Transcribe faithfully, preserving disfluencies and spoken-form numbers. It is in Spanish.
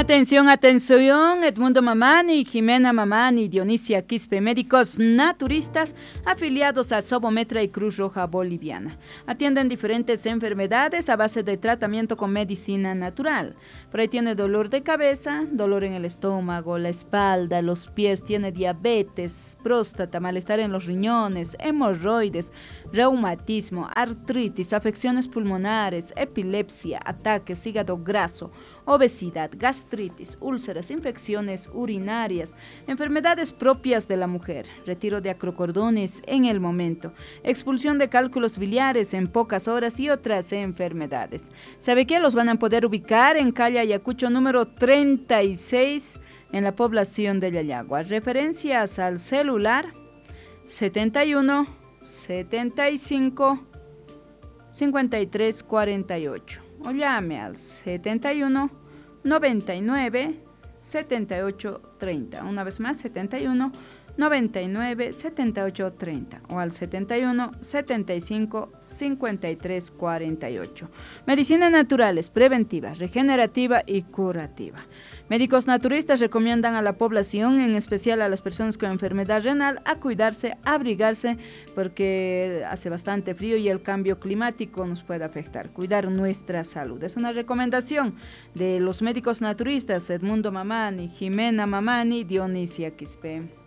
Atención, atención, Edmundo Mamani, Jimena Mamani, Dionisia Quispe, médicos naturistas afiliados a Sobometra y Cruz Roja Boliviana. Atienden diferentes enfermedades a base de tratamiento con medicina natural. Por ahí tiene dolor de cabeza, dolor en el estómago, la espalda, los pies, tiene diabetes, próstata, malestar en los riñones, hemorroides, reumatismo, artritis, afecciones pulmonares, epilepsia, ataques, hígado graso, obesidad, gastritis, úlceras, infecciones urinarias, enfermedades propias de la mujer, retiro de acrocordones en el momento, expulsión de cálculos biliares en pocas horas y otras enfermedades. ¿Sabe qué? Los van a poder ubicar en calle Ayacucho número treinta y seis en la población de Yayagua. Referencias al celular setenta y uno, setenta y cinco, cincuenta y tres cuarenta y ocho. O llame al setenta y uno, noventa y nueve, setenta y ocho treinta. Una vez más, setenta y uno, noventa y nueve, setenta y ocho treinta. O al setenta y uno, setenta y cinco, cincuenta y tres cuarenta y ocho. Medicinas naturales, preventivas, regenerativa y curativa. Médicos naturistas recomiendan a la población, en especial a las personas con enfermedad renal, a cuidarse, a abrigarse, porque hace bastante frío y el cambio climático nos puede afectar. Cuidar nuestra salud. Es una recomendación de los médicos naturistas Edmundo Mamani, Jimena Mamani, Dionisia Quispe.